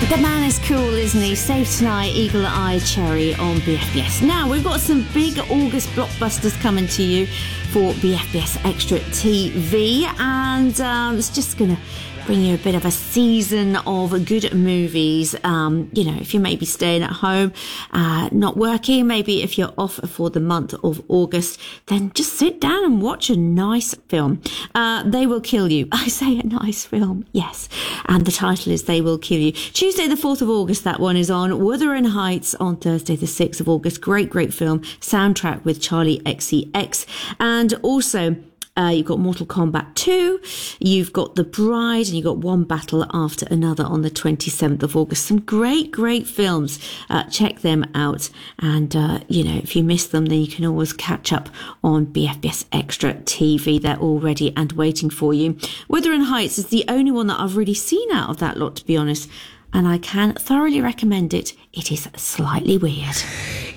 The man is cool, isn't he? Save Tonight, Eagle Eye Cherry on BFBS. Now, we've got some big August blockbusters coming to you for BFBS Extra TV, and it's just going to bring you a bit of a season of good movies. If you may be staying at home, not working, maybe if you're off for the month of August, then just sit down and watch a nice film. They Will Kill You. I say a nice film, yes. And the title is They Will Kill You. Tuesday the 4th of August, that one is on. Wuthering Heights on Thursday the 6th of August. Great film. Soundtrack with Charlie XCX. And also, you've got Mortal Kombat 2, you've got The Bride, and you've got One Battle After Another on the 27th of August. Some great films. Check them out. And, if you miss them, then you can always catch up on BFBS Extra TV. They're all ready and waiting for you. Wuthering Heights is the only one that I've really seen out of that lot, to be honest. And I can thoroughly recommend it. It is slightly weird.